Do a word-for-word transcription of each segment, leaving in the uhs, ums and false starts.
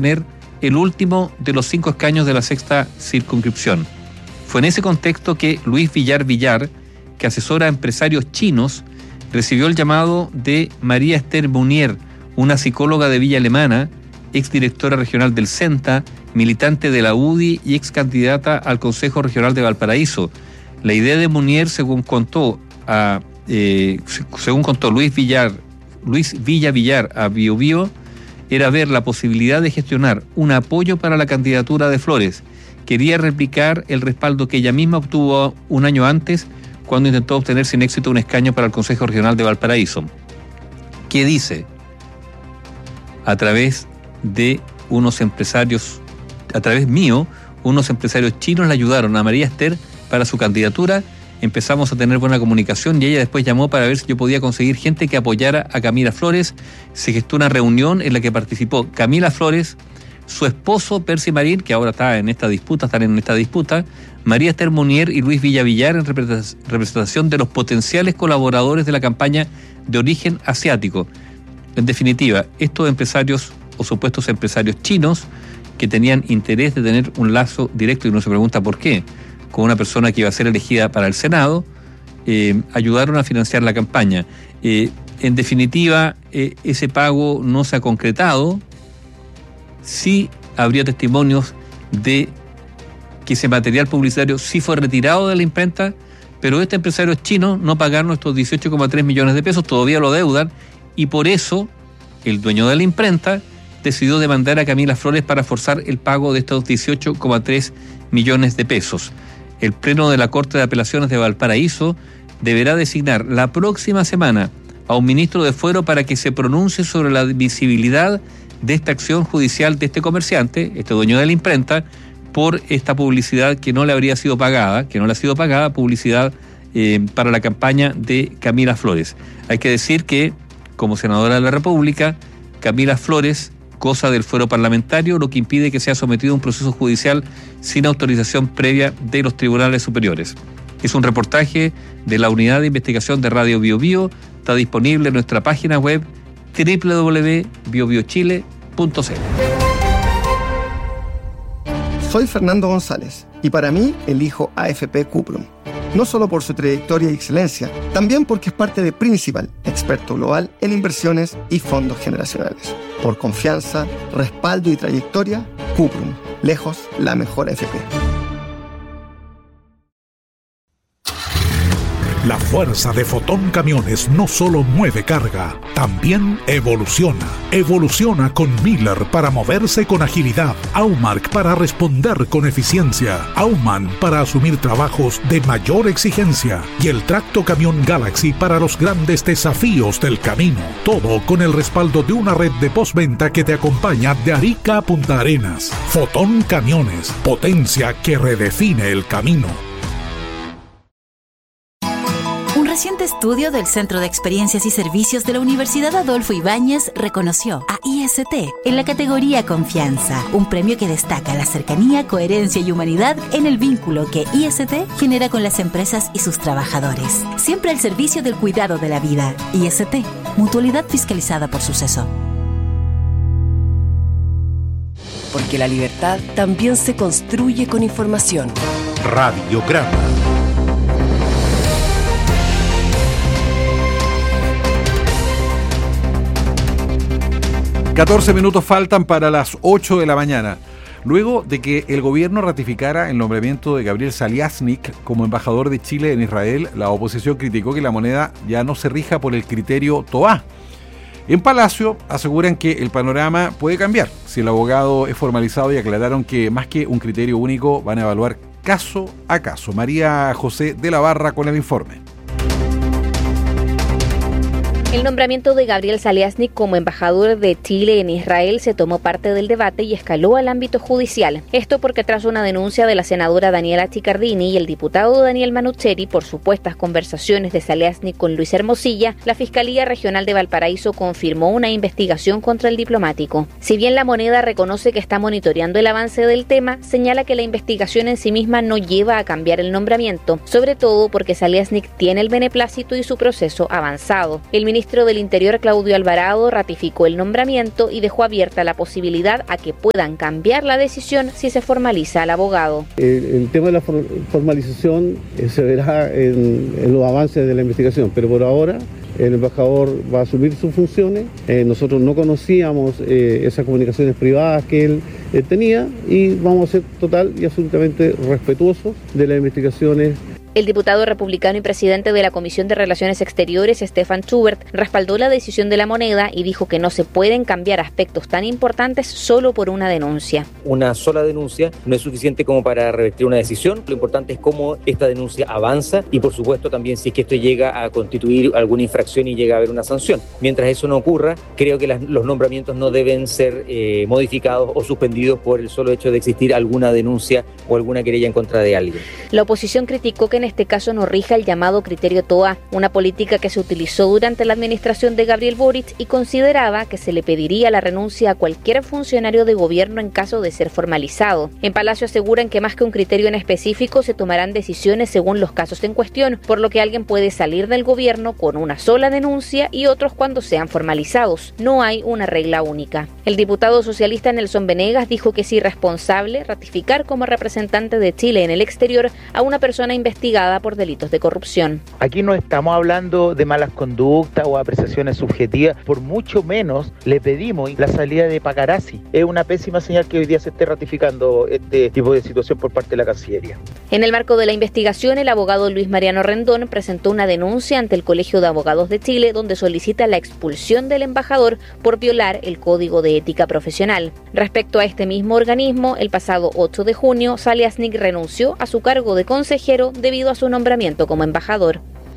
obtener el último de los cinco escaños de la sexta circunscripción. Fue en ese contexto que Luis Villar Villar, que asesora a empresarios chinos, recibió el llamado de María Esther Munier, una psicóloga de Villa Alemana, exdirectora regional del CENTA, militante de la U D I y ex candidata al Consejo Regional de Valparaíso. La idea de Munier, según contó a, eh, según contó Luis Villar, Luis Villa Villar a Bio Bio, era ver la posibilidad de gestionar un apoyo para la candidatura de Flores. Quería replicar el respaldo que ella misma obtuvo un año antes, cuando intentó obtener sin éxito un escaño para el Consejo Regional de Valparaíso. ¿Qué dice? A través de unos empresarios, a través mío, unos empresarios chinos le ayudaron a María Esther para su candidatura. Empezamos a tener buena comunicación y ella después llamó para ver si yo podía conseguir gente que apoyara a Camila Flores. Se gestó una reunión en la que participó Camila Flores, su esposo Percy Marín, que ahora está en esta disputa, están en esta disputa, María Esther Munier y Luis Villavillar en representación de los potenciales colaboradores de la campaña de origen asiático. En definitiva, estos empresarios o supuestos empresarios chinos que tenían interés de tener un lazo directo, y uno se pregunta por qué, con una persona que iba a ser elegida para el Senado, eh, ayudaron a financiar la campaña. Eh, en definitiva, eh, ese pago no se ha concretado. Sí habría testimonios de que ese material publicitario sí fue retirado de la imprenta, pero este empresario chino no pagaron estos dieciocho coma tres millones de pesos, todavía lo deudan, y por eso el dueño de la imprenta decidió demandar a Camila Flores para forzar el pago de estos dieciocho coma tres millones de pesos. El Pleno de la Corte de Apelaciones de Valparaíso deberá designar la próxima semana a un ministro de Fuero para que se pronuncie sobre la admisibilidad de esta acción judicial de este comerciante, este dueño de la imprenta, por esta publicidad que no le habría sido pagada, que no le ha sido pagada, publicidad eh, para la campaña de Camila Flores. Hay que decir que, como senadora de la República, Camila Flores goza del fuero parlamentario, lo que impide que sea sometido a un proceso judicial sin autorización previa de los tribunales superiores. Es un reportaje de la Unidad de Investigación de Radio Bio Bio, está disponible en nuestra página web doble u doble u doble u punto bio bio chile punto c l. Soy Fernando González y para mí elijo A F P Cuprum. No solo por su trayectoria y excelencia, también porque es parte de Principal, experto global en inversiones y fondos generacionales. Por confianza, respaldo y trayectoria, Cuprum, lejos la mejor A F P. La fuerza de Fotón Camiones no solo mueve carga, también evoluciona. Evoluciona con Miller para moverse con agilidad, Aumark para responder con eficiencia, Aumann para asumir trabajos de mayor exigencia y el Tracto Camión Galaxy para los grandes desafíos del camino. Todo con el respaldo de una red de postventa que te acompaña de Arica a Punta Arenas. Fotón Camiones, potencia que redefine el camino. Un reciente estudio del Centro de Experiencias y Servicios de la Universidad Adolfo Ibáñez reconoció a I S T en la categoría Confianza, un premio que destaca la cercanía, coherencia y humanidad en el vínculo que I S T genera con las empresas y sus trabajadores. Siempre al servicio del cuidado de la vida. I S T, mutualidad fiscalizada por Suceso. Porque la libertad también se construye con información. Radiograma. catorce minutos faltan para las ocho de la mañana. Luego de que el gobierno ratificara el nombramiento de Gabriel Saliasnik como embajador de Chile en Israel, la oposición criticó que la moneda ya no se rija por el criterio TOA. En Palacio aseguran que el panorama puede cambiar si el abogado es formalizado y aclararon que más que un criterio único van a evaluar caso a caso. María José de la Barra con el informe. El nombramiento de Gabriel Saliasnik como embajador de Chile en Israel se tomó parte del debate y escaló al ámbito judicial. Esto porque tras una denuncia de la senadora Daniela Chicardini y el diputado Daniel Manucheri por supuestas conversaciones de Saliasnik con Luis Hermosilla, la Fiscalía Regional de Valparaíso confirmó una investigación contra el diplomático. Si bien la moneda reconoce que está monitoreando el avance del tema, señala que la investigación en sí misma no lleva a cambiar el nombramiento, sobre todo porque Saliasnik tiene el beneplácito y su proceso avanzado. El ministro ministro del Interior, Claudio Alvarado, ratificó el nombramiento y dejó abierta la posibilidad a que puedan cambiar la decisión si se formaliza al abogado. El, el tema de la formalización eh, se verá en, en los avances de la investigación, pero por ahora el embajador va a asumir sus funciones. Eh, nosotros no conocíamos eh, esas comunicaciones privadas que él eh, tenía y vamos a ser total y absolutamente respetuosos de las investigaciones. El diputado republicano y presidente de la Comisión de Relaciones Exteriores, Stefan Schubert, respaldó la decisión de la moneda y dijo que no se pueden cambiar aspectos tan importantes solo por una denuncia. Una sola denuncia no es suficiente como para revertir una decisión. Lo importante es cómo esta denuncia avanza y, por supuesto, también si es que esto llega a constituir alguna infracción y llega a haber una sanción. Mientras eso no ocurra, creo que las, los nombramientos no deben ser eh, modificados o suspendidos por el solo hecho de existir alguna denuncia o alguna querella en contra de alguien. La oposición criticó que en este caso no rija el llamado criterio T O A, una política que se utilizó durante la administración de Gabriel Boric y consideraba que se le pediría la renuncia a cualquier funcionario de gobierno en caso de ser formalizado. En Palacio aseguran que más que un criterio en específico se tomarán decisiones según los casos en cuestión, por lo que alguien puede salir del gobierno con una sola denuncia y otros cuando sean formalizados. No hay una regla única. El diputado socialista Nelson Venegas dijo que es irresponsable ratificar como representante de Chile en el exterior a una persona investigada por delitos de corrupción. Aquí no estamos hablando de malas conductas o apreciaciones subjetivas, por mucho menos le pedimos la salida de Pacarazzi. Es una pésima señal que hoy día se esté ratificando este tipo de situación por parte de la Cancillería. En el marco de la investigación, el abogado Luis Mariano Rendón presentó una denuncia ante el Colegio de Abogados de Chile donde solicita la expulsión del embajador por violar el Código de Ética Profesional. Respecto a este mismo organismo, el pasado ocho de junio, Saliasnik renunció a su cargo de consejero debido a su nombramiento como embajador.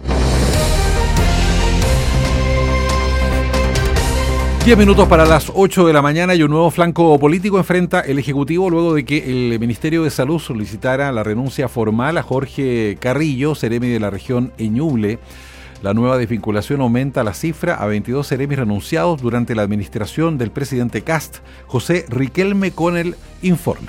Diez minutos para las ocho de la mañana y un nuevo flanco político enfrenta el Ejecutivo luego de que el Ministerio de Salud solicitara la renuncia formal a Jorge Carrillo, seremi de la región Ñuble. La nueva desvinculación aumenta la cifra a veintidós seremis renunciados durante la administración del presidente Kast. José Riquelme con el informe.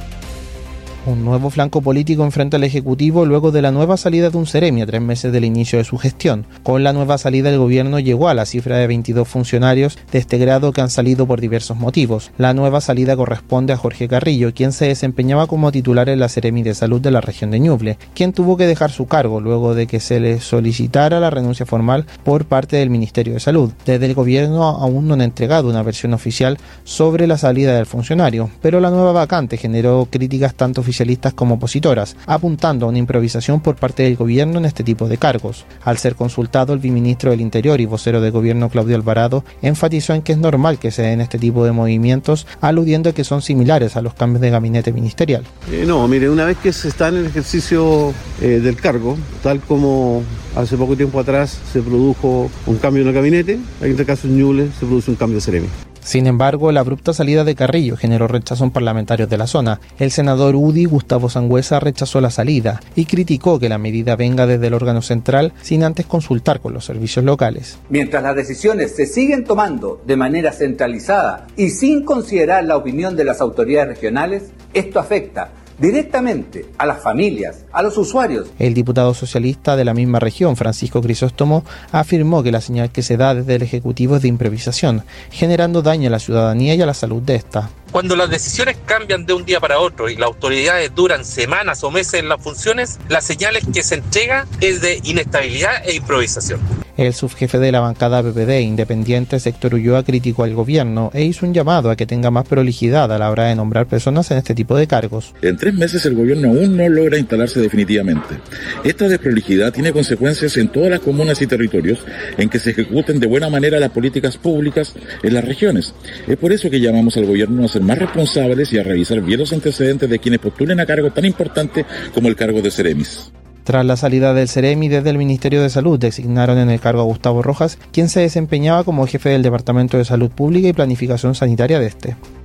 Un nuevo flanco político enfrenta al Ejecutivo luego de la nueva salida de un seremi a tres meses del inicio de su gestión. Con la nueva salida el gobierno llegó a la cifra de veintidós funcionarios de este grado que han salido por diversos motivos. La nueva salida corresponde a Jorge Carrillo, quien se desempeñaba como titular en la Seremi de Salud de la región de Ñuble, quien tuvo que dejar su cargo luego de que se le solicitara la renuncia formal por parte del Ministerio de Salud. Desde el gobierno aún no han entregado una versión oficial sobre la salida del funcionario, pero la nueva vacante generó críticas tanto oficiales como opositoras, apuntando a una improvisación por parte del gobierno en este tipo de cargos. Al ser consultado, el viceministro del Interior y vocero de gobierno Claudio Alvarado enfatizó en que es normal que se den este tipo de movimientos, aludiendo a que son similares a los cambios de gabinete ministerial. Eh, no, mire, una vez que se está en el ejercicio eh, del cargo, tal como hace poco tiempo atrás se produjo un cambio en el gabinete, en este caso en Ñuble se produce un cambio de seremi. Sin embargo, la abrupta salida de Carrillo generó rechazo en parlamentarios de la zona. El senador U D I, Gustavo Sangüesa, rechazó la salida y criticó que la medida venga desde el órgano central sin antes consultar con los servicios locales. Mientras las decisiones se siguen tomando de manera centralizada y sin considerar la opinión de las autoridades regionales, esto afecta directamente a las familias, a los usuarios. El diputado socialista de la misma región, Francisco Crisóstomo, afirmó que la señal que se da desde el Ejecutivo es de improvisación, generando daño a la ciudadanía y a la salud de esta. Cuando las decisiones cambian de un día para otro y las autoridades duran semanas o meses en las funciones, las señales que se entrega es de inestabilidad e improvisación. El subjefe de la bancada P P D independiente, Héctor Ulloa, criticó al gobierno e hizo un llamado a que tenga más prolijidad a la hora de nombrar personas en este tipo de cargos. En tres meses el gobierno aún no logra instalarse definitivamente. Esta desprolijidad tiene consecuencias en todas las comunas y territorios en que se ejecuten de buena manera las políticas públicas en las regiones. Es por eso que llamamos al gobierno a ser más responsables y a revisar bien los antecedentes de quienes postulen a cargos tan importantes como el cargo de seremis. Tras la salida del seremi desde el Ministerio de Salud, designaron en el cargo a Gustavo Rojas, quien se desempeñaba como jefe del Departamento de Salud Pública y Planificación Sanitaria de este.